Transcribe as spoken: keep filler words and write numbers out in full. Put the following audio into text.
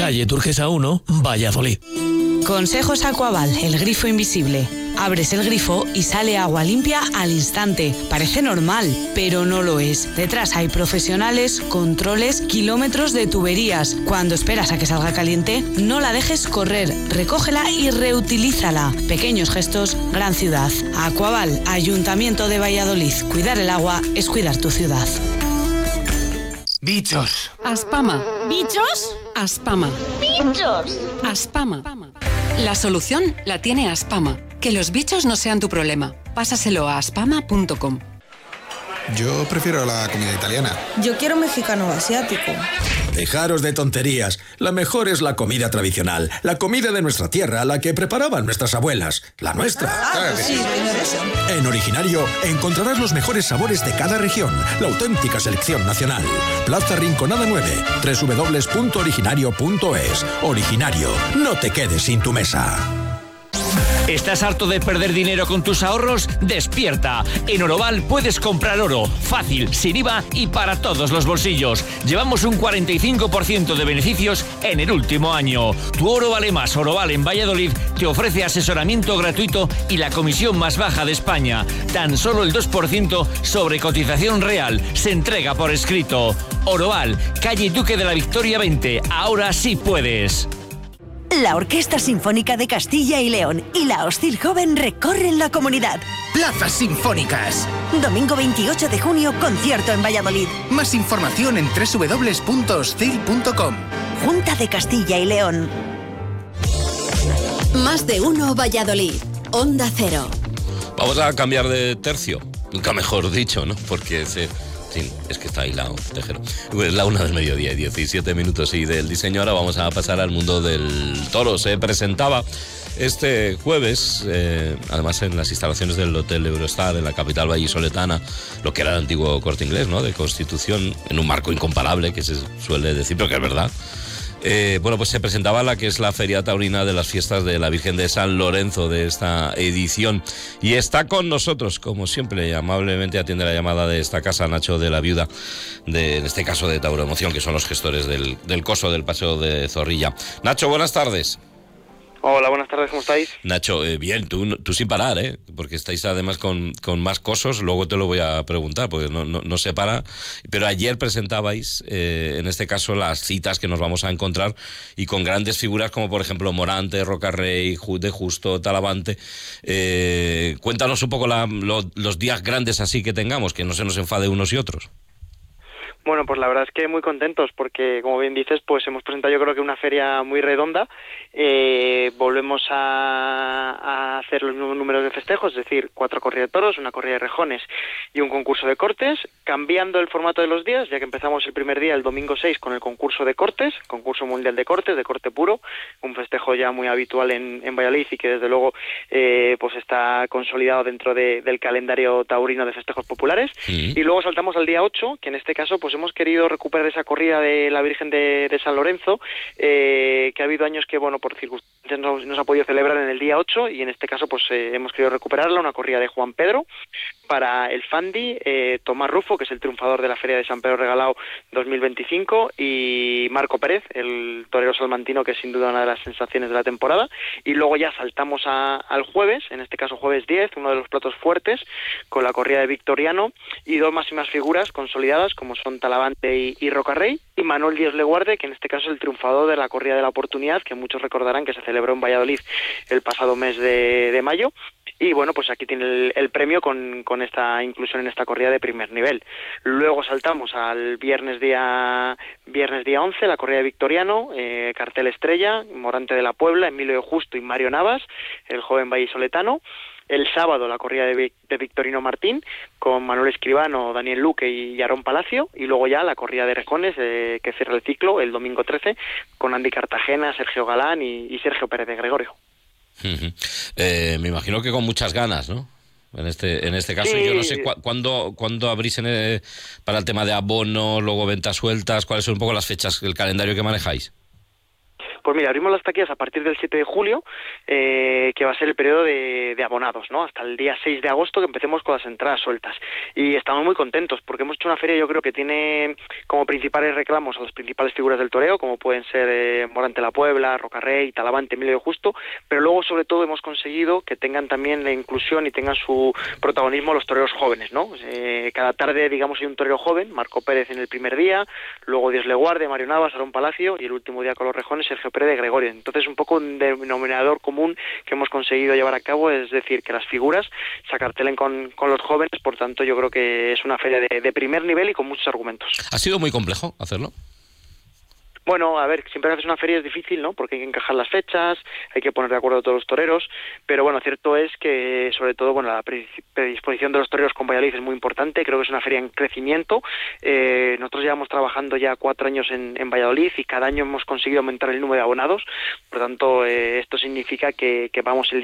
calle Turquesa uno, Valladolid. Consejos Aquaval, el grifo invisible. Abres el grifo y sale agua limpia al instante. Parece normal, pero no lo es. Detrás hay profesionales, controles, kilómetros de tuberías. Cuando esperas a que salga caliente, no la dejes correr. Recógela y reutilízala. Pequeños gestos, gran ciudad. Aquaval, Ayuntamiento de Valladolid. Cuidar el agua es cuidar tu ciudad. Bichos. Aspama. ¿Bichos? Aspama. ¡Bichos! Aspama. La solución la tiene Aspama. Que los bichos no sean tu problema. Pásaselo a aspama punto com. Yo prefiero la comida italiana. Yo quiero mexicano o asiático. Dejaros de tonterías. La mejor es la comida tradicional. La comida de nuestra tierra, la que preparaban nuestras abuelas. La nuestra. Ah, pues sí, eso. En Originario encontrarás los mejores sabores de cada región. La auténtica selección nacional. Plaza Rinconada nueve. doble u doble u doble u punto originario punto es. Originario. No te quedes sin tu mesa. ¿Estás harto de perder dinero con tus ahorros? ¡Despierta! En Oroval puedes comprar oro, fácil, sin I V A y para todos los bolsillos. Llevamos un cuarenta y cinco por ciento de beneficios en el último año. Tu oro vale más. Oroval en Valladolid te ofrece asesoramiento gratuito y la comisión más baja de España. Tan solo el dos por ciento sobre cotización real. Se entrega por escrito. Oroval, calle Duque de la Victoria veinte. Ahora sí puedes. La Orquesta Sinfónica de Castilla y León y la Hostil Joven recorren la comunidad. Plazas Sinfónicas. Domingo veintiocho de junio, concierto en Valladolid. Más información en doble u doble u doble u punto hostil punto com. Junta de Castilla y León. Más de uno Valladolid. Onda Cero. Vamos a cambiar de tercio. Nunca mejor dicho, ¿no? Porque se... Sí, es que está aislado, Tejero. Pues la una del mediodía, diecisiete minutos y del diseño. Ahora vamos a pasar al mundo del toro. Se presentaba este jueves, eh, además en las instalaciones del Hotel Eurostar, en la capital vallisoletana, lo que era el antiguo Corte Inglés, ¿no? De Constitución, en un marco incomparable, que se suele decir, pero que es verdad. Eh, bueno, pues se presentaba la que es la Feria Taurina de las Fiestas de la Virgen de San Lorenzo de esta edición. Y está con nosotros, como siempre, amablemente atiende la llamada de esta casa, Nacho de la Viuda, de, en este caso de Tauro Emoción, que son los gestores del, del coso del Paseo de Zorrilla. Nacho, buenas tardes. Hola, buenas tardes, ¿cómo estáis? Nacho, eh, bien, tú, tú sin parar, ¿eh? Porque estáis además con, con más cosos, luego te lo voy a preguntar, porque no, no, no se para. Pero ayer presentabais, eh, en este caso, las citas que nos vamos a encontrar, y con grandes figuras como, por ejemplo, Morante, Rocarrey, de Justo, Talavante. Eh, cuéntanos un poco la, lo, los días grandes así que tengamos, que no se nos enfade unos y otros. Bueno, pues la verdad es que muy contentos porque, como bien dices, pues hemos presentado yo creo que una feria muy redonda. Eh, volvemos a, a hacer los mismos números de festejos, es decir, cuatro corridas de toros, una corrida de rejones y un concurso de cortes, cambiando el formato de los días, ya que empezamos el primer día, el domingo seis, con el concurso de cortes, concurso mundial de cortes, de corte puro, un festejo ya muy habitual en, en Valladolid y que desde luego eh, pues está consolidado dentro de, del calendario taurino de festejos populares. Sí. Y luego saltamos al día ocho, que en este caso pues hemos querido recuperar esa corrida de la Virgen de, de San Lorenzo, eh, que ha habido años que, bueno, por circunstancias no, no se ha podido celebrar en el día ocho, y en este caso pues eh, hemos querido recuperarla, una corrida de Juan Pedro, para el Fandi, eh, Tomás Rufo, que es el triunfador de la Feria de San Pedro Regalado dos mil veinticinco, y Marco Pérez, el torero salmantino, que es sin duda una de las sensaciones de la temporada. Y luego ya saltamos a, al jueves, en este caso jueves diez, uno de los platos fuertes, con la corrida de Victoriano, y dos máximas figuras consolidadas, como son Talavante y, y Rocarrey, y Manuel Dios le guarde, que en este caso es el triunfador de la corrida de la oportunidad, que muchos recordarán que se celebró en Valladolid el pasado mes de, de mayo. Y bueno, pues aquí tiene el, el premio con, con esta inclusión en esta corrida de primer nivel. Luego saltamos al viernes día viernes día once, la corrida de Victoriano, eh, cartel estrella, Morante de la Puebla, Emilio de Justo y Mario Navas, el joven vallisoletano. El sábado la corrida de, de Victorino Martín, con Manuel Escribano, Daniel Luque y Aarón Palacio, y luego ya la corrida de rejones, eh, que cierra el ciclo el domingo trece, con Andy Cartagena, Sergio Galán y, y Sergio Pérez de Gregorio. Uh-huh. Eh, me imagino que con muchas ganas, ¿no? En este en este caso, sí. Yo no sé cu- cuándo, cuándo abrís en el, para el tema de abonos, luego ventas sueltas, cuáles son un poco las fechas, el calendario que manejáis. Pues mira, abrimos las taquillas a partir del siete de julio, eh, que va a ser el periodo de, de abonados, ¿no? Hasta el día seis de agosto, que empecemos con las entradas sueltas. Y estamos muy contentos porque hemos hecho una feria, yo creo que tiene como principales reclamos a las principales figuras del toreo, como pueden ser eh, Morante la Puebla, Rocarrey, Talavante, Emilio de Justo, pero luego sobre todo hemos conseguido que tengan también la inclusión y tengan su protagonismo los toreros jóvenes, ¿no? Eh, cada tarde, digamos, hay un torero joven, Marco Pérez en el primer día, luego Dios le guarde, Mario Navas, Aarón Palacio, y el último día con los rejones, Sergio Pérez de Gregorio. Entonces, un poco un denominador común que hemos conseguido llevar a cabo, es decir, que las figuras se acartelen con, con los jóvenes. Por tanto, yo creo que es una feria de, de primer nivel y con muchos argumentos. ¿Ha sido muy complejo hacerlo? Bueno, a ver, siempre que haces una feria es difícil, ¿no? Porque hay que encajar las fechas, hay que poner de acuerdo a todos los toreros, pero bueno, cierto es que sobre todo, bueno, la predisposición de los toreros con Valladolid es muy importante, creo que es una feria en crecimiento. Eh, nosotros llevamos trabajando ya cuatro años en, en Valladolid y cada año hemos conseguido aumentar el número de abonados, por tanto, eh, esto significa que, que vamos el